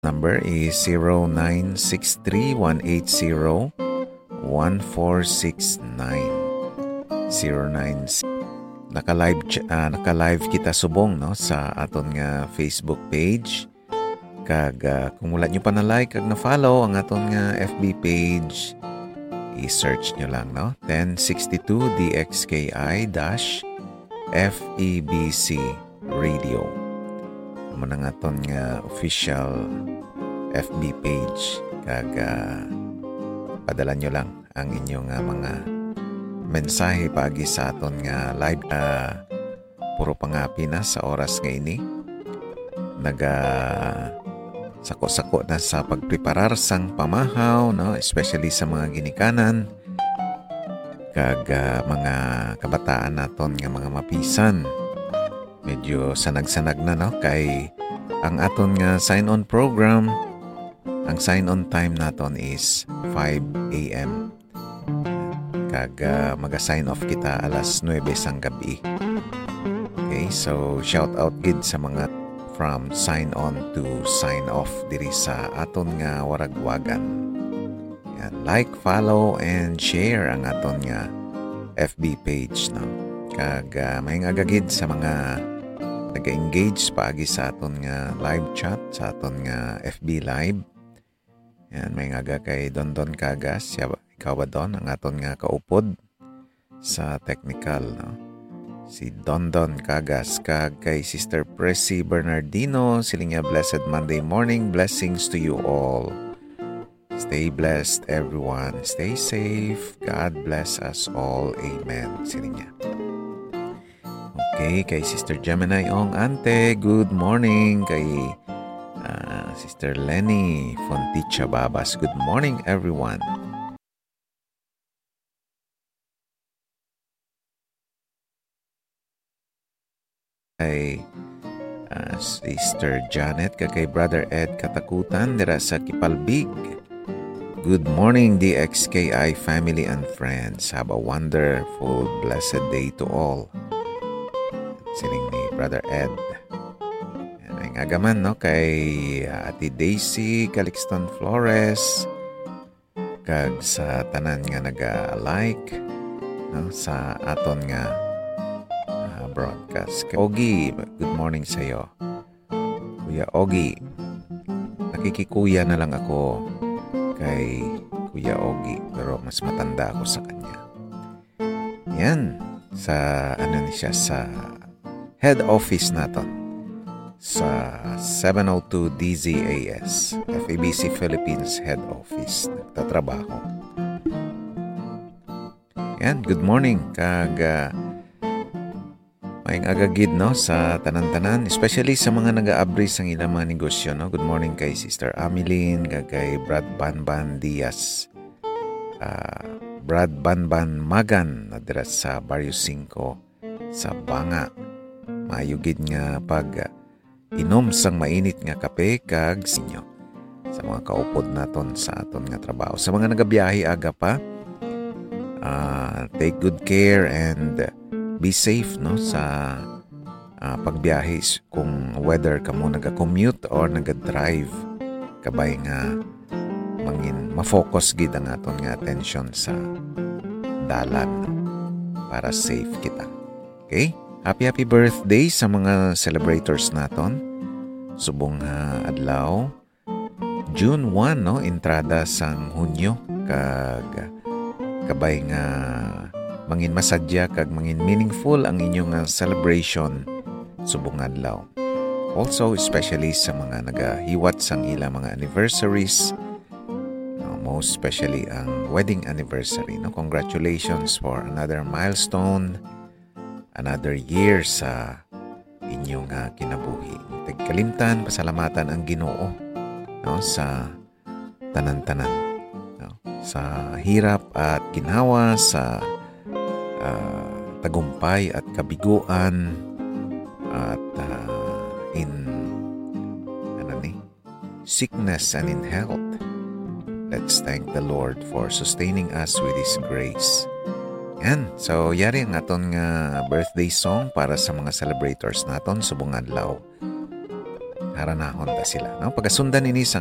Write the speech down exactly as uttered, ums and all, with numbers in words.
Number is zero nine six three one eight zero one four six nine zero nine. Naka-live uh, naka-live kita subong no sa aton nga Facebook page. Kag uh, kung wala nyo pa na like kag na follow ang aton nga F B page, i-search nyo lang no ten sixty-two D X K I F E B C Radio. Amo nang aton nga official F B page. Kag uh, padala nyo lang ang inyong uh, mga mensahe pagi sa aton nga live na uh, puro pangapi na sa oras nga ini. Naga sako-sako na sa pagpreparar sang pamahaw, no? Especially sa mga ginikanan kag uh, mga kabataan naton nga mga mapisan. Medyo sanag-sanag na no kay ang aton nga sign-on program, ang sign-on time naton is five a.m. Kag uh, mag-sign off kita alas nuwebe sang gabi. Okay, so shout out gid sa mga from sign on to sign off diri sa aton nga waragwagan. Yan, like, follow, and share ang aton nga F B page no. Kag uh, may agagid sa mga nag-engage paagi sa aton nga live chat sa aton nga F B live. Yan, may aga kay Don Don Kagas, siya ikaw doon ang aton nga kaupod sa technical no. Si Don Don Kagas kag kay Sister Pressy Bernardino, siling nga blessed Monday morning, blessings to you all. Stay blessed everyone, stay safe, God bless us all, amen. Siling nga. Okay, kay Sister Gemini Ong Ante, good morning. Kay uh, Sister Lenny Fonticha Babas, good morning everyone. Kay uh, Sister Janet, kay Brother Ed Katakutan dira sa Kipalbig. Good morning D X K I family and friends. Have a wonderful, blessed day to all. Siling ni Brother Ed. Yan ay agaman no kay Ate Daisy Calixton Flores. Kag sa tanan nga naga-like no sa aton nga broadcast. Ogie, good morning sa iyo. Kuya Ogie, nakikikuya na lang ako kay Kuya Ogie, pero mas matanda ako sa kanya. Yan, sa ano ni siya, sa head office natin sa seven oh two D Z A S, F E B C Philippines head office, nagtatrabaho. Yan, good morning kag uh, Maing agagid no sa tanan-tanan, especially sa mga nag-aabri sang ilang mga negosyo no. Good morning kay Sister Ameline, kay Brad Banban Diaz, uh, Brad Banban Magan na dira sa Barrio five sa Banga. Mayugid nga pag uh, inom sang mainit nga kape kag sinyo sa mga kaupod naton sa aton nga trabaho. Sa mga nagabiyahe aga pa, uh, take good care and uh, be safe no sa uh, pagbiyahe kung whether kamo naga-commute or naga-drive, kabay nga mangin ma-focus gid ang aton nga attention sa dalan no? Para safe kita. Okay? Happy happy birthday sa mga celebrators naton. Subong uh, adlaw June first no, entrada sang Hunyo kag kabay nga mangin masadya kag mangin meaningful ang inyong uh, celebration subong adlaw. Also especially sa mga nagahiwat sang ila mga anniversaries, no, most especially ang wedding anniversary no. Congratulations for another milestone, another year sa inyong uh, kinabuhi. Tagkalimtan, pasalamatan ang Ginoo no sa tanan-tanan no, sa hirap at ginawa, sa Uh, tagumpay at kabiguan at uh, in ano ni sickness and in health. Let's thank the Lord for sustaining us with His grace. Yan, so yari ang aton nga birthday song para sa mga celebrators naton subong adlaw. aranahon ta sila. No? Pagasundan ini sang